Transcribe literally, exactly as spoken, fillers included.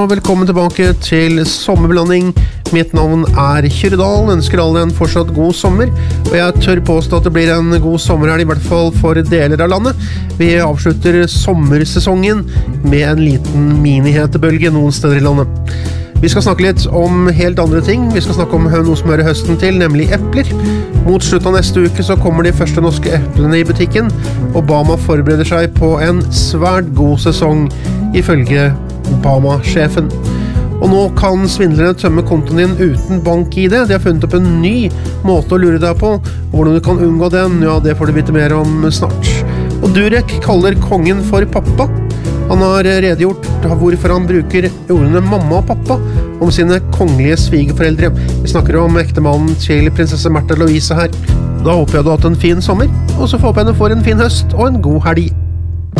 og velkommen tilbake til Sommerblanding. Mitt navn er Kyrre Dahl, ønsker alle en fortsatt god sommer, og jeg tør påstå at det blir en god sommer her, i hvert fall for deler av landet. Vi avslutter sommersesongen med en liten mini-hetebølge noen steder i landet. Vi skal snakke litt om helt andre ting. Vi skal snakke om noe som hører høsten til, nemlig epler. Mot slutten av neste uke så kommer de første norske eplene i butikken. Obama forbereder seg på en svært god sesong, ifølge Obama-sjefen. Og nå kan svindlere tømme kontoen din uten bank-I D. De har funnet opp en ny måte å lure deg på. Hvordan du kan unngå den, ja, det får du vite mer om snart. Og Durek kaller kongen for pappa. Han har redegjort hvorfor han bruker ordene mamma og pappa om sine kongelige svigerforeldre. Vi snakker om ektemannen til prinsesse Märtha Louise her. Da håper jeg du har hatt en fin sommer, og så håper jeg du får en fin høst og en god helg.